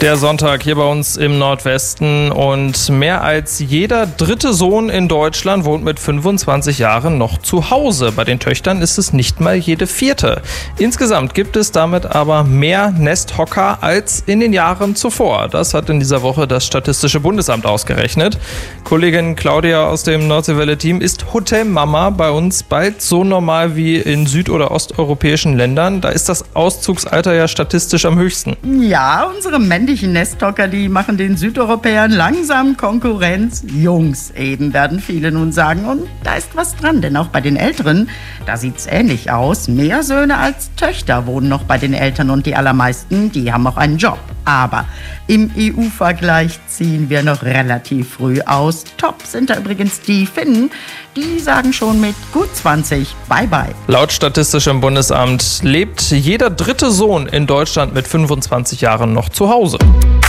Der Sonntag hier bei uns im Nordwesten und mehr als jeder dritte Sohn in Deutschland wohnt mit 25 Jahren noch zu Hause. Bei den Töchtern ist es nicht mal jede vierte. Insgesamt gibt es damit aber mehr Nesthocker als in den Jahren zuvor. Das hat in dieser Woche das Statistische Bundesamt ausgerechnet. Kollegin Claudia aus dem Nordseewelle-Team ist Hotelmama, bei uns bald so normal wie in süd- oder osteuropäischen Ländern. Da ist das Auszugsalter ja statistisch am höchsten. Ja, unsere männlichen Nesthocker, die machen den Südeuropäern langsam Konkurrenz. Jungs eben, werden viele nun sagen. Und da ist was dran, denn auch bei den Älteren, da sieht's ähnlich aus. Mehr Söhne als Töchter wohnen noch bei den Eltern und die allermeisten, die haben auch einen Job. Aber im EU-Vergleich ziehen wir noch relativ früh aus. Top sind da übrigens die Finnen. Die sagen schon mit gut 20 Bye-bye. Laut Statistischem Bundesamt lebt jeder dritte Sohn in Deutschland mit 25 Jahren noch zu Hause.